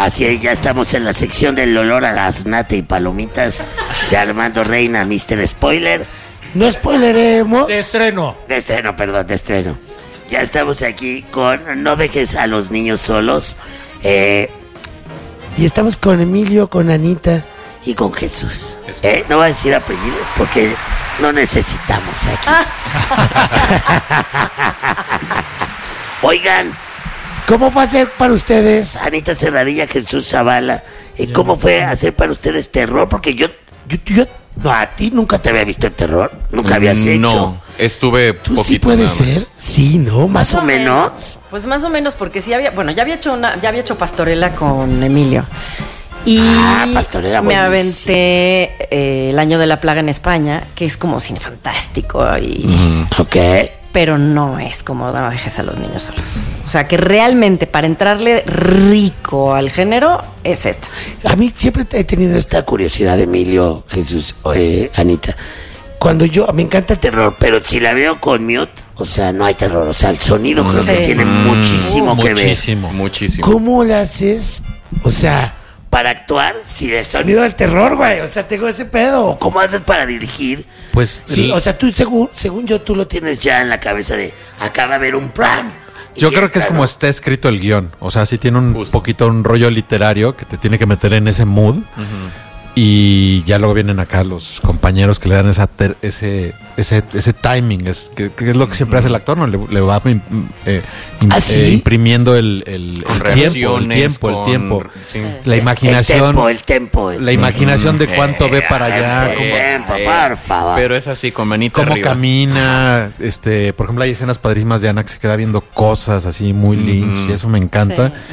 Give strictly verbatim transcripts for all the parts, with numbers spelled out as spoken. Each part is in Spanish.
Así es, ya estamos en la sección del olor a gaznate y palomitas de Armando Reina, mister Spoiler. No spoileremos. De estreno. De estreno, perdón, de estreno. Ya estamos aquí con No dejes a los niños solos. Eh, y estamos con Emilio, con Anita y con Jesús. Eh, no voy a decir apellidos porque no necesitamos aquí. Oigan, ¿cómo fue hacer para ustedes, Anita Serradilla, Jesús Zavala? ¿Y cómo fue hacer para ustedes terror? Porque yo, yo, yo, no, a ti nunca te había visto en terror, nunca habías hecho. No, estuve ¿Tú poquito. Sí puede nada más. ser? Sí, ¿no? Más, más o menos. menos. Pues más o menos, porque sí había, bueno, ya había hecho una, ya había hecho Pastorela con Emilio. Y ah, Pastorela, me aventé eh, El año de la plaga en España, que es como cine fantástico y mm, ok. Pero no es como No dejes a los niños solos. O sea, que realmente para entrarle rico al género es esta. A mí siempre he tenido esta curiosidad, Emilio, Jesús, eh, Anita. Cuando yo, me encanta el terror, pero si la veo con mute, o sea, no hay terror. O sea, el sonido creo sí. que tiene Mm, muchísimo uh, que muchísimo, ver. Muchísimo. ¿Cómo lo haces? O sea, para actuar, si el sonido del terror, güey. O sea, tengo ese pedo. ¿Cómo haces para dirigir? Pues sí, el... o sea, tú, según, según yo, tú lo tienes ya en la cabeza de acá va a haber un plan. Yo creo que es como está escrito el guión. O sea, sí tiene un Justo. poquito un rollo literario que te tiene que meter en ese mood. Uh-huh. Y ya luego vienen acá los compañeros que le dan esa ter, ese ese ese timing, es que, que es lo que siempre hace el actor, ¿no? Le, le va eh, ¿Ah, eh, sí? imprimiendo el, el, el tiempo, el tiempo, el con, tiempo, sí. la imaginación, el tempo, el tempo, la imaginación de cuánto eh, ve para allá, el cómo, tiempo, eh, por favor. Pero es así, con manita cómo arriba. camina, este, por ejemplo, hay escenas padrísimas de Ana que se queda viendo cosas así muy mm. Lynch, y eso me encanta. Sí.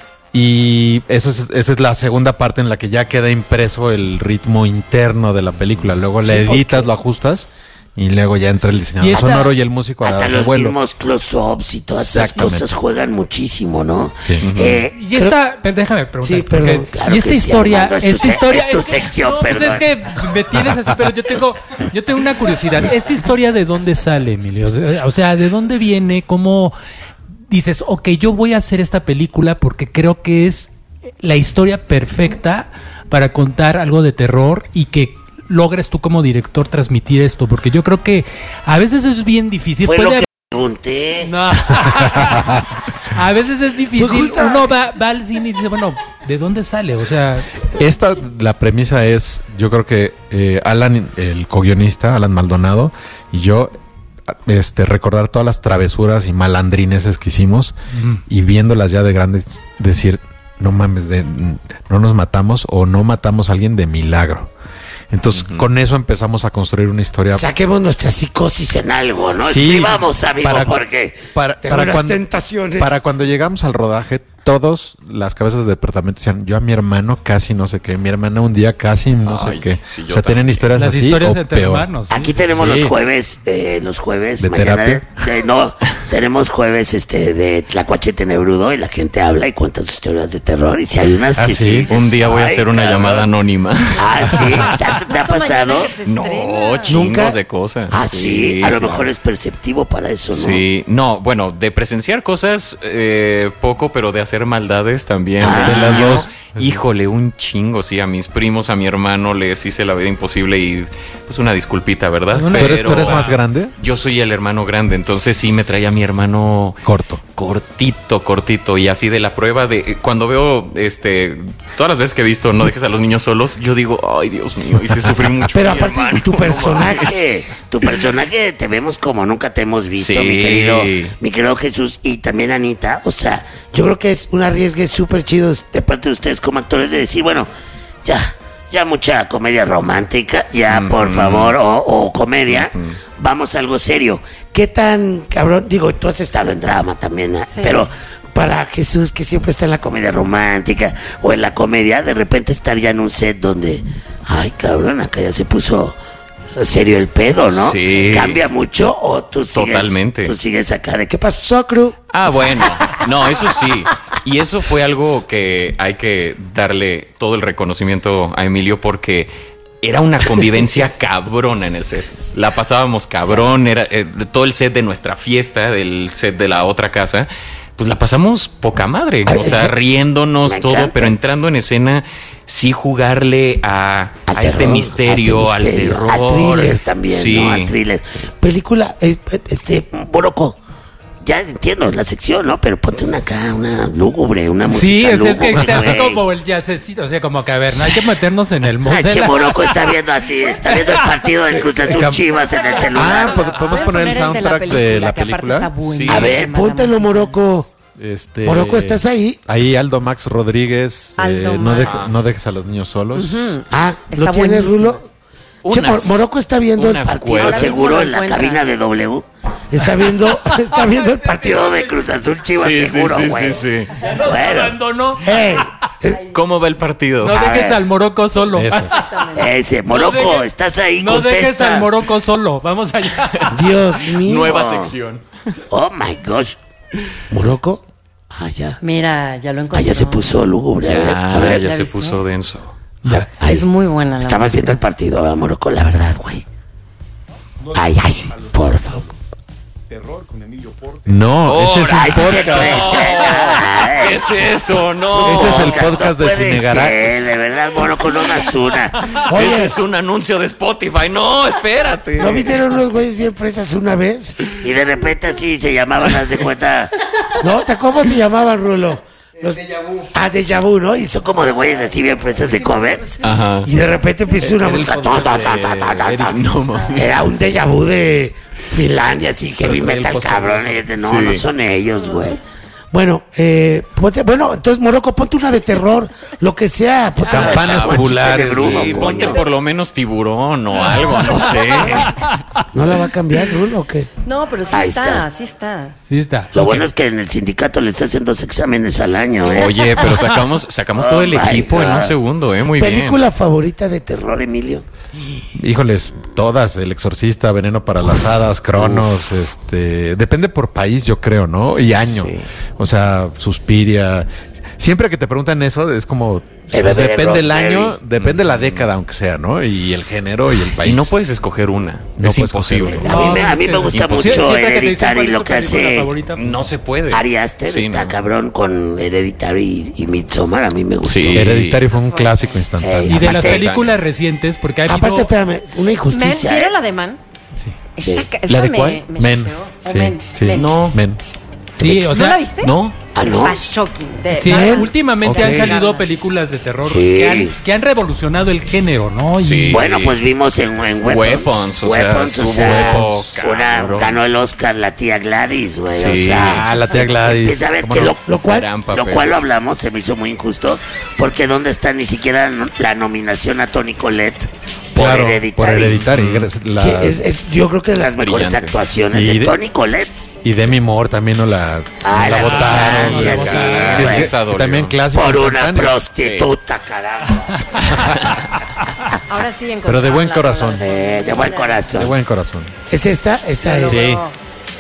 Y eso es, esa es la segunda parte en la que ya queda impreso el ritmo interno de la película. Luego sí, le editas, okay. lo ajustas y luego ya entra el diseñador y esta, sonoro y el músico hasta a los vuelo. mismos close-ups y todas esas cosas juegan muchísimo, ¿no? Sí. Uh-huh. eh, y esta, pero déjame preguntar. Sí, perdón, claro y esta que historia, sí, Armando, esta tu, historia es tu es que, sección, no, perdón. Pues es que me tienes así, pero yo tengo, yo tengo una curiosidad. ¿Esta historia de dónde sale, Emilio? O sea, ¿de dónde viene? ¿Cómo dices, ok, yo voy a hacer esta película porque creo que es la historia perfecta para contar algo de terror y que logres tú como director transmitir esto? Porque yo creo que a veces es bien difícil. Fue Puede lo haber... que pregunté. No. A veces es difícil. Pues uno va, va al cine y dice, bueno, ¿de dónde sale? O sea... Esta, la premisa es, yo creo que eh, Alan, el co-guionista, Alan Maldonado, y yo... Este, recordar todas las travesuras y malandrineses que hicimos mm. y viéndolas ya de grandes, decir, no mames, de, no nos matamos o no matamos a alguien de milagro. Entonces, uh-huh. con eso empezamos a construir una historia. Saquemos nuestra psicosis en algo, ¿no? Sí, escribamos, amigo, para, porque para, tengo para unas cuando, tentaciones. Para cuando llegamos al rodaje, todos las cabezas de departamento decían, yo a mi hermano casi no sé qué, mi hermana un día casi no Ay, sé qué. Sí, o sea, tienen historias las así historias o de peor. hermanos, ¿sí? Aquí tenemos sí. los jueves, eh, los jueves de mañana terapia. De, de, no, tenemos jueves este de Tlacuache Tenebrudo y la gente habla y cuenta sus historias de terror y si hay unas ¿Ah, que sí? sí. Dices, un día voy a hacer una cabrón. llamada anónima. Ah, sí, ¿te, te ha pasado? No, chingos ¿Nunca? de cosas. Ah, sí, sí a lo claro. mejor es perceptivo para eso, ¿no? Sí, no, bueno, de presenciar cosas eh, poco, pero de hacer maldades también. Ah. De las dos, híjole, un chingo, sí, a mis primos, a mi hermano les hice la vida imposible y pues una disculpita, ¿verdad? ¿Tú eres, ¿tú eres más grande? Yo soy el hermano grande, entonces sí me traía a mi hermano corto. Cortito, cortito, y así de la prueba de cuando veo, este, todas las veces que he visto No dejes a los niños solos, yo digo, ay, Dios mío, y se sufrí mucho. Pero aparte, hermano, tu personaje, no tu personaje te vemos como nunca te hemos visto, sí. mi querido, mi querido Jesús, y también Anita. O sea, yo creo que es un arriesgue súper chido de parte de ustedes como actores de decir, bueno, ya, ya mucha comedia romántica, ya mm-hmm. por favor, o, o comedia, mm-hmm. vamos a algo serio. ¿Qué tan cabrón? Digo, tú has estado en drama también, ¿eh? Sí. Pero para Jesús, que siempre está en la comedia romántica o en la comedia, de repente estar ya en un set donde, ay, cabrón, acá ya se puso serio el pedo, ¿no? Sí. ¿Cambia mucho o tú sigues, Totalmente. tú sigues acá de qué pasó, Cru? Ah, bueno, no, eso sí. Y eso fue algo que hay que darle todo el reconocimiento a Emilio porque era una convivencia cabrona en el set. La pasábamos cabrón, era eh, todo el set de nuestra fiesta, del set de la otra casa. pues la pasamos poca madre. O sea, riéndonos Me todo, encanta. pero entrando en escena, sí jugarle a, Al a este terror, misterio, a al este misterio, terror. Al thriller también, Sí. ¿no? Al thriller. Película, eh, eh, este, Morocco. Ya entiendo la sección, ¿no? Pero ponte una acá, una lúgubre, una música Sí, o sea, es que lúgubre, te hace güey. como el jazzecito, o sea, como que a ver, no hay que meternos en el Ah, mood de che, la- Morocco está viendo así, está viendo el partido del Cruz Azul Cam- Chivas en el Ah, celular. pod- podemos Voy a poner el de soundtrack de la que aparte película. está buenísima, A ver, la póntelo, música. Morocco. Este, Morocco, ¿estás ahí? Ahí Aldo Max Rodríguez. Aldo eh, no, Max. deje- no dejes a los niños solos. Ah, ¿lo Está tienes, buenísimo. Rulo? Che, Unas- Mor- Morocco está viendo el unas partido cuerdas. seguro en la Ahora mismo lo cabina de W. Está viendo, está viendo el partido de Cruz Azul Chivas Sí, sí, seguro, sí, güey. sí, sí. Nos Bueno. abandonó. Ey, ¿Cómo va el partido? No A dejes ver. al Morocco solo. Eso. ese, No Morocco, dejes- estás ahí, No contesta. dejes al Morocco solo. Vamos allá. Dios mío. Nueva sección. Oh, my gosh. ¿Morocco? Ah, ya. Mira, ya lo Ah, encontré. ya se puso lúgubre. A ver, Ya, a ver. ya ¿ya se viste? puso denso. Ya, ay, Es muy buena la Estabas viendo el partido, ¿verdad, Morocco? La verdad, güey. Ay, ay, sí, por favor. No, ese es un Ay, sí se podcast. cree que- Ay, ¿Qué es eso? No. Ese es el podcast no de puede Cinegarage. ser, de verdad, Morocco, no das una. Ese Oye, es un anuncio de Spotify. No, espérate. ¿no vinieron unos güeyes bien fresas una vez? Y de repente así se llamaban, haz de cuenta. ¿No? ¿Te- ¿Cómo se llamaban, Rulo? Los... Ah, Deja Vu, ¿no? Y son como de güeyes así bien fresas de covers. Ajá. Y de repente empieza una Era el música. podcast ta, ta, ta, de ta, ta, ta, Eric, ta. no mames. Era un Deja Vu de Finlandia, así, heavy el metal, podcast. cabrón. Y ese, no, Sí. no son ellos, güey. Bueno, eh, ponte- bueno, entonces, Morocco, ponte una de terror, lo que sea. Ponte una de Campanas terror, tubulares, chiste de Bruno, Sí, coño. ponte por lo menos tiburón o algo, no sé. ¿No la va a cambiar, Bruno, o qué? No, pero sí Ahí está, está. sí está. Sí está. Lo Ok. bueno es que en el sindicato les hacen dos exámenes al año, ¿eh? Oye, pero sacamos, sacamos todo el Oh my equipo en un God. segundo, ¿eh? Muy ¿Película favorita de terror, Emilio? Híjoles, todas, El Exorcista, Veneno para las Hadas, Cronos, este, depende por país, yo creo, ¿no? Y año. Sí. O sea, Suspiria. Siempre que te preguntan eso, es como El pues, bebé depende el Rosemary. año, depende la década, aunque sea, ¿no? Y el género y el bien. país. Y no puedes escoger una. No es puedes imposible. escoger A mí me- a mí me gusta Sí, mucho siempre que te dicen Hereditary, cuál es lo tu que película hace favorita, No se puede. Ari Aster Sí, está no. cabrón con Hereditary y, y Midsommar, a mí me gustó. Sí. Hereditario fue un clásico instantáneo. Ey, Y de las Aparte- películas recientes, porque ha habido... Aparte, espérame, una Men, injusticia. ¿vieron ¿eh? la de Man? Sí. Sí. Esta ca- ¿La esa de me- cuál? me Men. choqueó. O Sí, Men, sí. Men. No. Men. Sí, o sea... ¿No la viste? No. Ah, ¿no? Está shocking. De, Sí, de- últimamente Ok. han salido películas de terror Sí. que, han, que han revolucionado el género, ¿no? Y Sí. Bueno, pues vimos en, en Weapons. Weapons, o sea, Weapons, o estuvo sea, una, cabrón. ganó el Oscar la tía Gladys, güey. O Sí. sea, Ah, la tía Gladys. empieza a ver ¿Cómo que no? lo, lo cual, Gran lo papel. cual lo hablamos, se me hizo muy injusto, porque ¿dónde está ni siquiera no- la nominación a Toni Collette por Claro, Hereditary? por Hereditary. La- Que es, es- yo creo que es de las mejores Brillante. actuaciones Y de de- Toni Collette. Y Demi Moore también no la, Ah, no la la votaron. Sánchez, la sí, votaron. Que es güey. que Esa dolió. también clásico. Por una instantáneo. prostituta, carajo. Ahora sí encontré Pero de buen la- corazón. la- Eh, de buen corazón. De buen corazón. ¿Es esta? Esta Lo es. Sí. logró.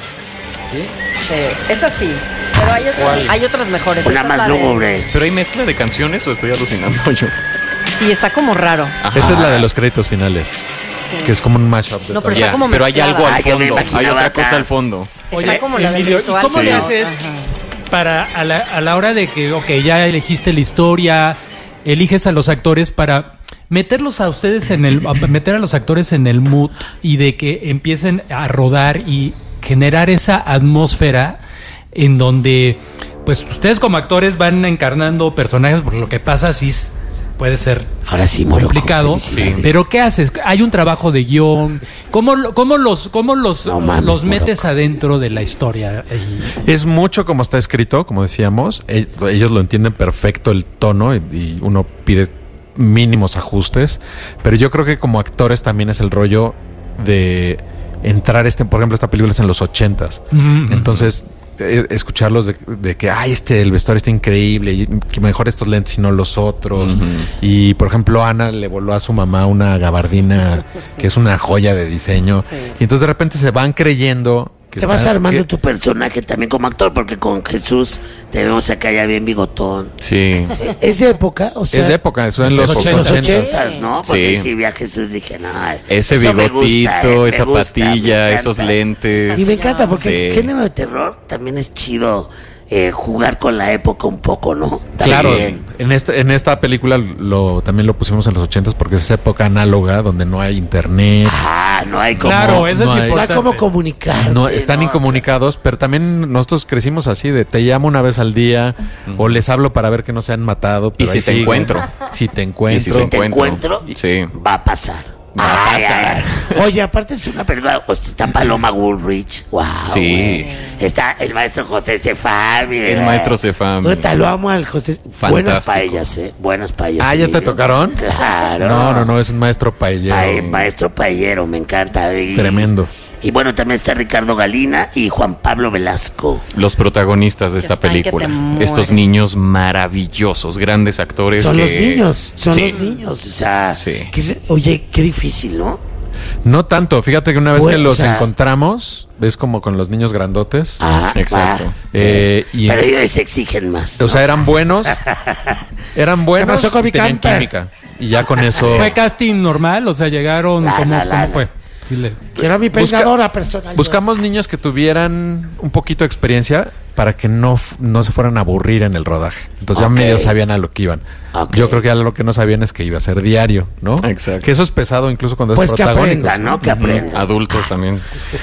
Sí, esa sí. Pero hay otras, hay otras mejores. Una Esta es más la de- lúgubre. ¿Pero hay mezcla de canciones o estoy alucinando yo? Sí, está como raro. Esta es la de los créditos finales. Sí. Que es como un mashup de No, todo. pero está Ya, como pero hay mezclada. algo Ah, al yo me fondo. Hay imaginaba otra acá. cosa al fondo. Oye, como la del Emilio, ¿y ritual, cómo sí. le haces Ajá. para a la, a la hora de que, ok, ya elegiste la historia, eliges a los actores para meterlos a ustedes en el, a meter a los actores en el mood y de que empiecen a rodar y generar esa atmósfera en donde, pues ustedes como actores van encarnando personajes, porque lo que pasa sí es- puede ser Ahora sí, Morocco. complicado, felicidades. pero ¿qué haces? Hay un trabajo de guión. ¿Cómo, lo- cómo los, cómo los, No mames, los metes Morocco. adentro de la historia? Y- Es mucho como está escrito, como decíamos. E- Ellos lo entienden perfecto el tono y, y uno pide mínimos ajustes. Pero yo creo que como actores también es el rollo de entrar, este, por ejemplo, esta película es en los ochentas. Mm. Entonces, eh, escucharlos de, de que, ay, este, el vestuario está increíble, y que mejor estos lentes y no los otros. Ujú. Y, por ejemplo, Ana le voló a su mamá una gabardina que es una joya de diseño. Sí. Y entonces de repente se van creyendo que Te vas está- armando que- tu personaje también como actor, porque con Jesús te vemos acá ya bien bigotón. Sí. ¿Es de época? O sea, es de época, eso en los los en los ochentas. ochentas, ¿no? Porque Sí. si vi a Jesús dije, no, Ese eso me bigotito, gusta, eh, me esa gusta, me patilla, encanta. esos lentes. Y me encanta porque Sí. el género de terror también es chido eh, jugar con la época un poco, ¿no? Claro, También. en esta, en esta película lo, también lo pusimos en los ochentas porque es época análoga donde no hay internet. Ah, no hay como... Claro, eso no es hay- no hay importante. como comunicar. No, están incomunicados, pero también nosotros crecimos así de te llamo una vez al día o les hablo para ver que no se han matado. Pero Y si ahí te siguen. encuentro. Si te Y encuentro. si Si te encuentro. encuentro, Sí. va a pasar. Va a Ay, pasar. ay, ay. Oye, aparte es una película, o sea, está Paloma Woolrich, wow. Sí. güey. Está el maestro José Cefami. El güey. maestro Cefami. Puta, lo amo al José. Fantástico. Buenas paellas, eh. Buenas paellas. Ah, ¿ya te Emilio. tocaron? Claro. No, no, no, es un maestro paellero. Ay, maestro paellero, me encanta. Y- Tremendo. Y bueno, también está Ricardo Galina y Juan Pablo Velasco. Los protagonistas de esta Están que película. te mueres. Estos niños maravillosos, grandes actores. Son que- los niños, son Sí. los niños. O sea, Sí. que se- oye, qué difícil, ¿no? No tanto, fíjate que una vez Bueno, que los o sea- encontramos, ves como con los niños grandotes. Ah, Exacto. va. Eh, y- Pero ellos se exigen más. O ¿no? sea, eran buenos. Eran buenos. pasó con mi y tenían camper? química. Y ya con eso. ¿Fue casting normal? O sea, llegaron. Lana, ¿Cómo, lana. cómo fue? Dile. Quiero a mi Busca- peinadora personal. Buscamos niños que tuvieran un poquito de experiencia para que no, f- no se fueran a aburrir en el rodaje. Entonces Ok. ya medio sabían a lo que iban. Ok. Yo creo que ya lo que no sabían es que iba a ser diario, ¿no? Exacto. Que eso es pesado incluso cuando Pues es que protagónico. aprendan, ¿no? Que aprendan. Adultos también.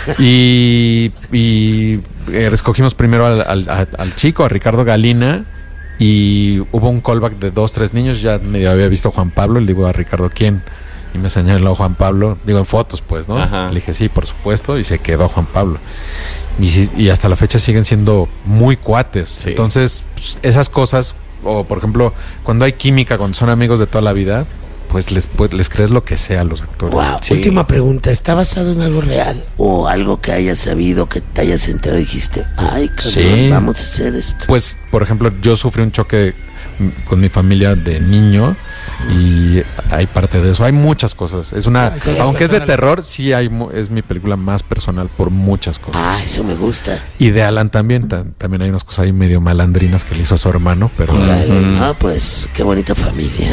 Y, y eh, escogimos primero al, al- a- al chico, a Ricardo Galina, y hubo un callback de dos, tres niños. Ya medio había visto a Juan Pablo, le digo a Ricardo, ¿quién? Y me señaló Juan Pablo, digo en fotos pues, ¿no? Ajá. Le dije, sí, por supuesto, y se quedó Juan Pablo. Y, sí- y hasta la fecha siguen siendo muy cuates. Sí. Entonces, pues, esas cosas, o por ejemplo, cuando hay química, cuando son amigos de toda la vida, pues les, pues, les crees lo que sea a los actores. Wow. Sí. Última pregunta. ¿Está basado en algo real? ¿O algo que hayas sabido, que te hayas enterado y dijiste, ay, cabrón, Sí. vamos a hacer esto? Pues, por ejemplo, yo sufrí un choque mm, con mi familia de niño y hay parte de eso. Hay muchas cosas. Es una, Hay cosas aunque es de personales. terror, sí hay, mu- es mi película más personal por muchas cosas. Ah, eso me gusta. Y de Alan también, ta- también hay unas cosas ahí medio malandrinas que le hizo a su hermano, pero Órale, no, pues, qué bonita familia.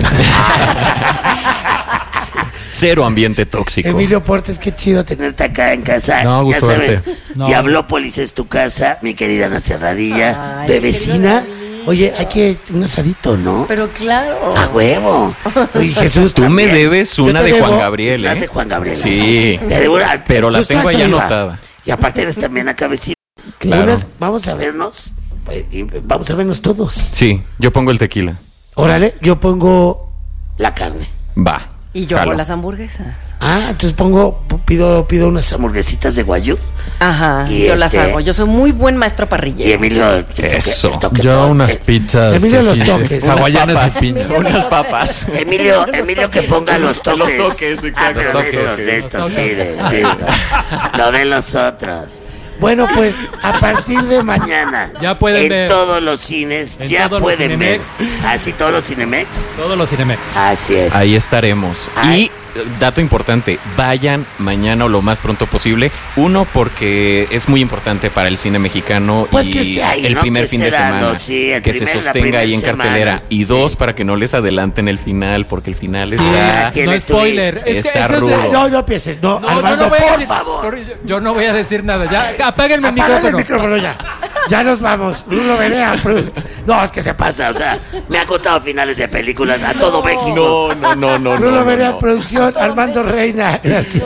Cero ambiente tóxico. Emilio Portes, qué chido tenerte acá en casa. No, gusto ya sabes, verte. No. Diablópolis es tu casa, mi querida Ana Cerradilla, Ay, bebecina. querido David. Oye, hay que un asadito, ¿no? Pero claro. A huevo. Oye, Jesús, Tú me también. debes Yo una te de Juan debo Gabriel, las ¿eh? de Juan Gabriel. Sí. Te debo una- Pero la justo tengo a eso ahí iba. anotada. Y aparte eres también acá vecino. Claro. Unas- vamos a vernos. pues, y vamos a vernos todos. Sí, yo pongo el tequila. Órale, yo pongo la carne. Va. Y yo Jalo. hago las hamburguesas. Ah, entonces pongo, pido, pido unas hamburguesitas de guayú. Ajá, Y yo las este- hago. Yo soy muy buen maestro Y parrillero. Emilio, el toque- Eso. el toquetón. yo unas Eh, pizzas Emilio, los así, toques. hawaianas y piña. Unas papas. Emilio, Emilio que ponga los toques. Los toques, exacto. Ah, pero Los de estos, toques. de estos, sí, de, de estos. Lo de los otros. Bueno, pues a partir de mañana Ya pueden en ver. todos los cines, En ya todos los pueden ver. Cinemex. Así todos los Cinemex. Todos los Cinemex. Así es. Ahí estaremos. Ay. Y eh, dato importante, vayan mañana o lo más pronto posible. Uno, porque es muy importante para el cine mexicano Pues y que esté ahí, el ¿no? primer Que fin de esté dando, semana. sí, el que primer- se la sostenga ahí en primer cartelera. semana. Y dos, Sí. para que no les adelanten el final, porque el final Sí, está... tiene no spoiler. twist. Es que Está eso es de- rudo. No, no empieces, no, No, Armando, yo no voy a por decir, favor. por- yo no voy a decir nada. Ya, apáguenme el Apágale micrófono. el micrófono ya. Ya nos vamos. Bruno Berea. produ- No, es que se pasa. O sea, me ha contado finales de películas a todo México. No, no, no, no. Bruno no, Berea, no. producción. Armando Reina. Gracias.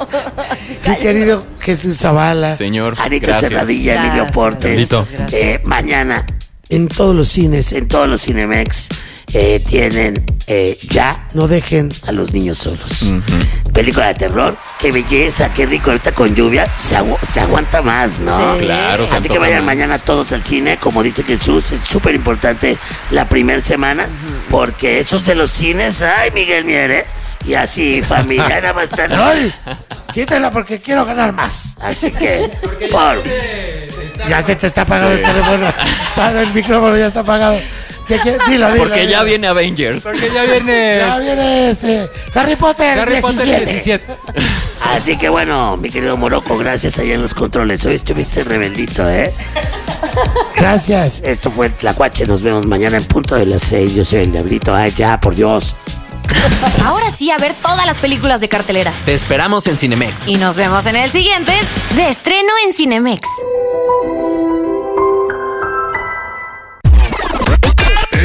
Mi querido Jesús Zavala. Señor, Anita gracias. Cerradilla, Gracias, Emilio Portes. Bendito. gracias. Eh, mañana, en todos los cines, en todos los Cinemex, eh, tienen eh, Ya no dejen a los niños solos. Película de terror, qué belleza, qué rico. Ahorita con lluvia se, agu- se aguanta más, ¿no? Sí. Claro, se Así que antoja vayan más. mañana todos al cine, como dice Jesús, es súper importante la primera semana, porque esos de los cines, ay, Miguel Mier, ¿eh? Y así, familia, nada más están, ¡ay! Quítala porque quiero ganar más. Así que, por... Ya se te está apagando el teléfono, Está- el micrófono ya está apagado. ¿Qué quieres? Dilo, dilo. Porque ya dilo. viene Avengers. Porque ya viene Ya viene este... Harry Potter, Harry Potter diecisiete. diecisiete. Así que bueno, mi querido Morocco, gracias allá en los controles. Hoy estuviste rebeldito, ¿eh? Gracias. Esto fue el Tlacuache. Nos vemos mañana en punto de las seis. Yo soy el Diablito. Ay, ya, por Dios. Ahora sí, a ver todas las películas de cartelera. Te esperamos en Cinemex. Y nos vemos en el siguiente de estreno en Cinemex.